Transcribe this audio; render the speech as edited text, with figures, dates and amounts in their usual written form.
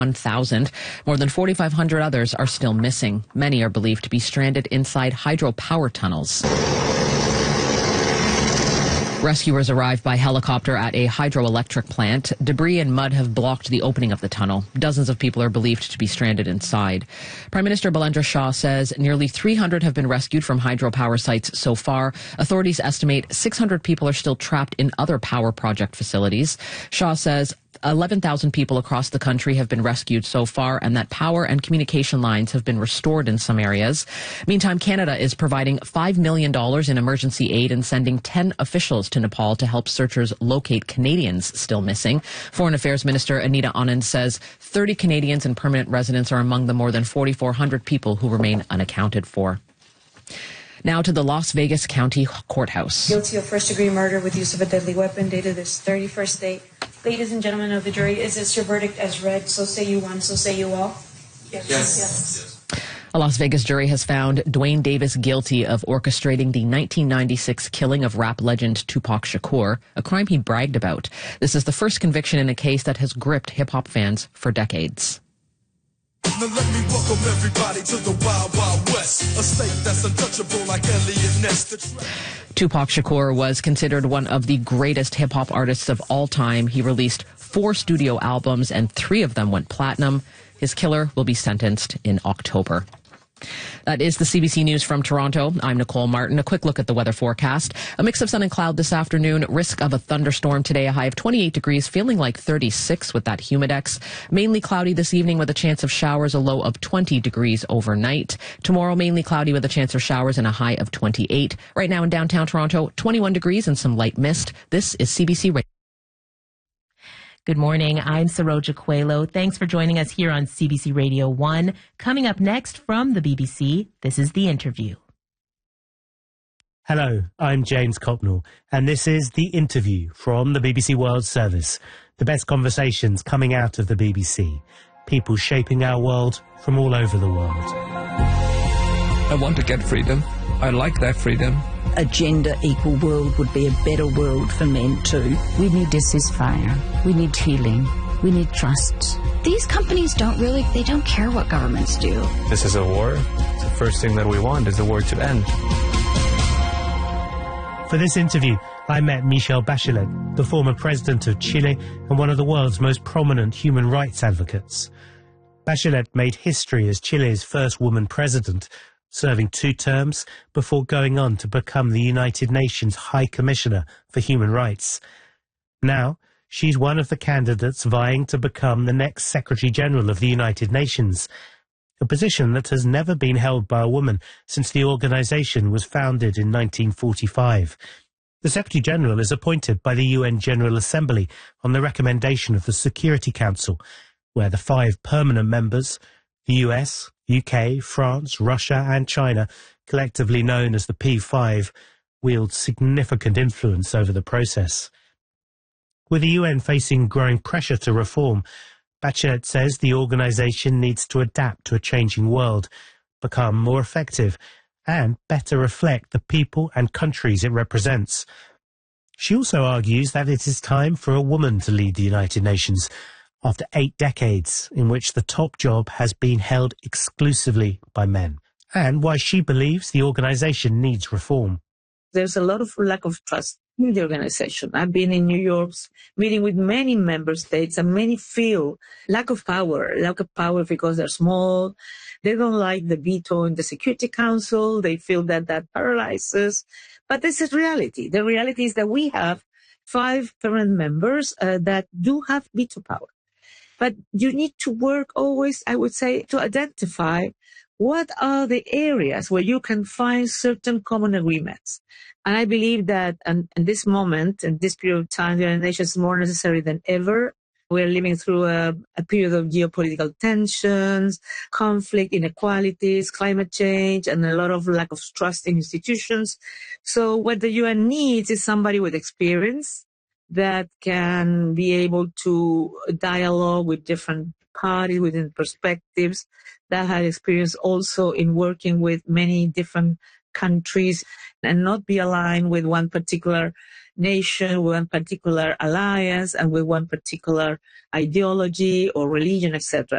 1,000. More than 4,500 others are still missing. Many are believed to be stranded inside hydropower tunnels. Rescuers arrived by helicopter at a hydroelectric plant. Debris and mud have blocked the opening of the tunnel. Dozens of people are believed to be stranded inside. Prime Minister Balendra Shah says nearly 300 have been rescued from hydropower sites so far. Authorities estimate 600 people are still trapped in other power project facilities. Shah says 11,000 people across the country have been rescued so far, and that power and communication lines have been restored in some areas. Meantime, Canada is providing $5 million in emergency aid and sending 10 officials to Nepal to help searchers locate Canadians still missing. Foreign Affairs Minister Anita Anand says 30 Canadians and permanent residents are among the more than 4,400 people who remain unaccounted for. Now to the Las Vegas County Courthouse. Guilty of first-degree murder with use of a deadly weapon, dated this 31st day. Ladies and gentlemen of the jury, is this your verdict as read? So say you one, so say you all. Yes. A Las Vegas jury has found Dwayne Davis guilty of orchestrating the 1996 killing of rap legend Tupac Shakur, a crime he bragged about. This is the first conviction in a case that has gripped hip-hop fans for decades. Now let me welcome everybody to the Wild Wild West, a state that's untouchable like Elliot Ness. Tupac Shakur was considered one of the greatest hip-hop artists of all time. He released 4 studio albums and 3 of them went platinum. His killer will be sentenced in October. That is the CBC News from Toronto. I'm Nicole Martin. A quick look at the weather forecast. A mix of sun and cloud this afternoon. Risk of a thunderstorm today. A high of 28 degrees, feeling like 36 with that humidex. Mainly cloudy this evening with a chance of showers. A low of 20 degrees overnight. Tomorrow, mainly cloudy with a chance of showers and a high of 28. Right now in downtown Toronto, 21 degrees and some light mist. This is CBC Radio. Good morning. I'm Saroja Coelho. Thanks for joining us here on CBC Radio 1. Coming up next from the BBC, this is The Interview. Hello, I'm James Cocknell, and this is The Interview from the BBC World Service. The best conversations coming out of the BBC. People shaping our world from all over the world. I want to get freedom. I like that freedom. A gender-equal world would be a better world for men too. We need a ceasefire. We need healing. We need trust. These companies don't care what governments do. This is a war. The first thing that we want is the war to end. For this interview, I met Michelle Bachelet, the former president of Chile and one of the world's most prominent human rights advocates. Bachelet made history as Chile's first woman president, serving 2 terms before going on to become the United Nations High Commissioner for Human Rights. Now, she's one of the candidates vying to become the next Secretary-General of the United Nations, a position that has never been held by a woman since the organisation was founded in 1945. The Secretary-General is appointed by the UN General Assembly on the recommendation of the Security Council, where the 5 permanent members, the US, UK, France, Russia and China, collectively known as the P5, wield significant influence over the process. With the UN facing growing pressure to reform, Bachelet says the organisation needs to adapt to a changing world, become more effective and better reflect the people and countries it represents. She also argues that it is time for a woman to lead the United Nations, after 8 decades in which the top job has been held exclusively by men, and why she believes the organisation needs reform. There's a lot of lack of trust in the organization. I've been in New York meeting with many member states, and many feel lack of power because they're small. They don't like the veto in the Security Council. They feel that paralyzes. But this is reality. The reality is that we have 5 permanent members that do have veto power. But you need to work always, I would say, to identify what are the areas where you can find certain common agreements. And I believe that in this moment, in this period of time, the United Nations is more necessary than ever. We're living through a period of geopolitical tensions, conflict, inequalities, climate change, and a lot of lack of trust in institutions. So what the UN needs is somebody with experience that can be able to dialogue with different parties, within perspectives, that had experience also in working with many different countries and not be aligned with one particular nation, with one particular alliance, and with one particular ideology or religion, etc.